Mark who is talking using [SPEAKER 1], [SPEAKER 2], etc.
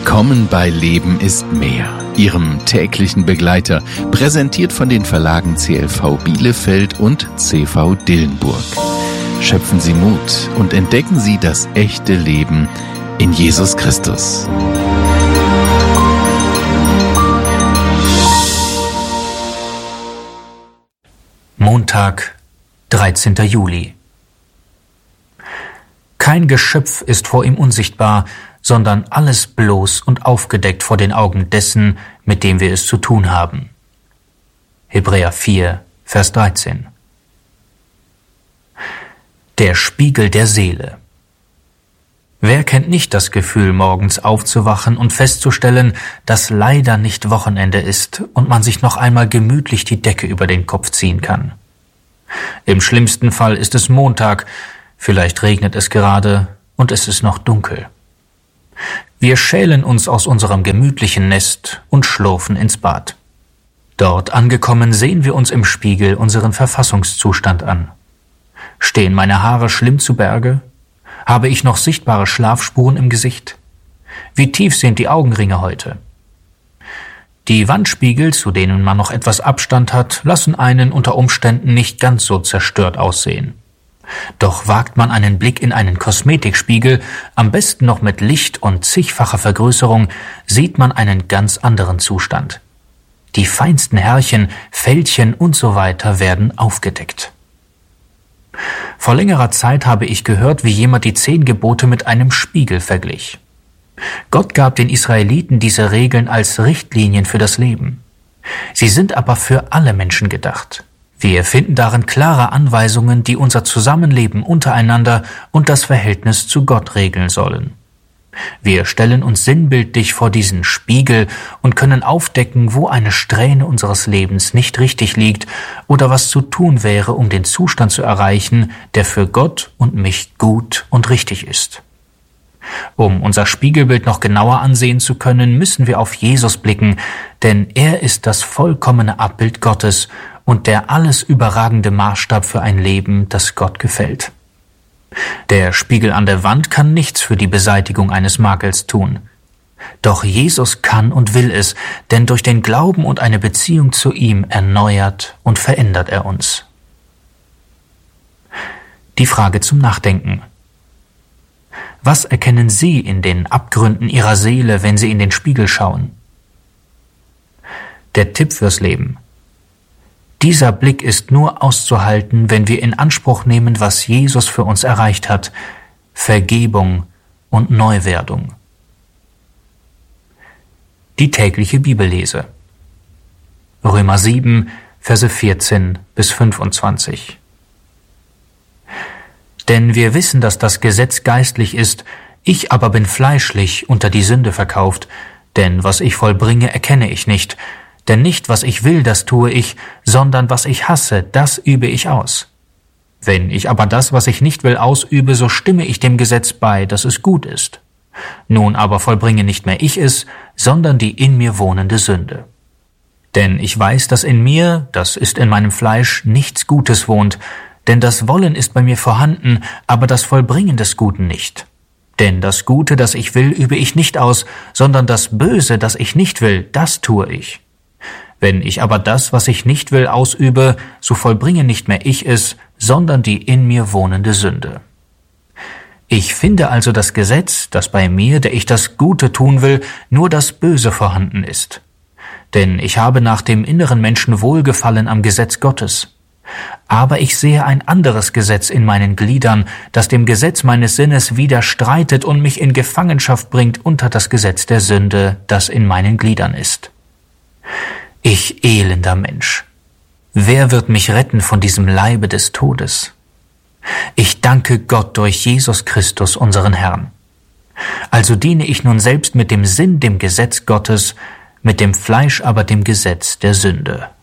[SPEAKER 1] Willkommen bei Leben ist mehr, Ihrem täglichen Begleiter, präsentiert von den Verlagen CLV Bielefeld und CV Dillenburg. Schöpfen Sie Mut und entdecken Sie das echte Leben in Jesus Christus.
[SPEAKER 2] Montag, 13. Juli. Kein Geschöpf ist vor ihm unsichtbar, sondern alles bloß und aufgedeckt vor den Augen dessen, mit dem wir es zu tun haben. Hebräer 4, Vers 13. Der Spiegel der Seele. Wer kennt nicht das Gefühl, morgens aufzuwachen und festzustellen, dass leider nicht Wochenende ist und man sich noch einmal gemütlich die Decke über den Kopf ziehen kann? Im schlimmsten Fall ist es Montag, vielleicht regnet es gerade und es ist noch dunkel. Wir schälen uns aus unserem gemütlichen Nest und schlurfen ins Bad. Dort angekommen sehen wir uns im Spiegel unseren Verfassungszustand an. Stehen meine Haare schlimm zu Berge? Habe ich noch sichtbare Schlafspuren im Gesicht? Wie tief sind die Augenringe heute? Die Wandspiegel, zu denen man noch etwas Abstand hat, lassen einen unter Umständen nicht ganz so zerstört aussehen. Doch wagt man einen Blick in einen Kosmetikspiegel, am besten noch mit Licht und zigfacher Vergrößerung, sieht man einen ganz anderen Zustand. Die feinsten Härchen, Fältchen und so weiter werden aufgedeckt. Vor längerer Zeit habe ich gehört, wie jemand die 10 Gebote mit einem Spiegel verglich. Gott gab den Israeliten diese Regeln als Richtlinien für das Leben. Sie sind aber für alle Menschen gedacht. Wir finden darin klare Anweisungen, die unser Zusammenleben untereinander und das Verhältnis zu Gott regeln sollen. Wir stellen uns sinnbildlich vor diesen Spiegel und können aufdecken, wo eine Strähne unseres Lebens nicht richtig liegt oder was zu tun wäre, um den Zustand zu erreichen, der für Gott und mich gut und richtig ist. Um unser Spiegelbild noch genauer ansehen zu können, müssen wir auf Jesus blicken, denn er ist das vollkommene Abbild Gottes und der alles überragende Maßstab für ein Leben, das Gott gefällt. Der Spiegel an der Wand kann nichts für die Beseitigung eines Makels tun. Doch Jesus kann und will es, denn durch den Glauben und eine Beziehung zu ihm erneuert und verändert er uns. Die Frage zum Nachdenken. Was erkennen Sie in den Abgründen Ihrer Seele, wenn Sie in den Spiegel schauen? Der Tipp fürs Leben. Dieser Blick ist nur auszuhalten, wenn wir in Anspruch nehmen, was Jesus für uns erreicht hat: Vergebung und Neuwerdung. Die tägliche Bibellese. Römer 7, Verse 14 bis 25. Denn wir wissen, dass das Gesetz geistlich ist, ich aber bin fleischlich, unter die Sünde verkauft, denn was ich vollbringe, erkenne ich nicht. Denn nicht, was ich will, das tue ich, sondern was ich hasse, das übe ich aus. Wenn ich aber das, was ich nicht will, ausübe, so stimme ich dem Gesetz bei, dass es gut ist. Nun aber vollbringe nicht mehr ich es, sondern die in mir wohnende Sünde. Denn ich weiß, dass in mir, das ist in meinem Fleisch, nichts Gutes wohnt, denn das Wollen ist bei mir vorhanden, aber das Vollbringen des Guten nicht. Denn das Gute, das ich will, übe ich nicht aus, sondern das Böse, das ich nicht will, das tue ich. Wenn ich aber das, was ich nicht will, ausübe, so vollbringe nicht mehr ich es, sondern die in mir wohnende Sünde. Ich finde also das Gesetz, dass bei mir, der ich das Gute tun will, nur das Böse vorhanden ist. Denn ich habe nach dem inneren Menschen Wohlgefallen am Gesetz Gottes. Aber ich sehe ein anderes Gesetz in meinen Gliedern, das dem Gesetz meines Sinnes widerstreitet und mich in Gefangenschaft bringt unter das Gesetz der Sünde, das in meinen Gliedern ist. Ich elender Mensch, wer wird mich retten von diesem Leibe des Todes? Ich danke Gott durch Jesus Christus, unseren Herrn. Also diene ich nun selbst mit dem Sinn dem Gesetz Gottes, mit dem Fleisch aber dem Gesetz der Sünde.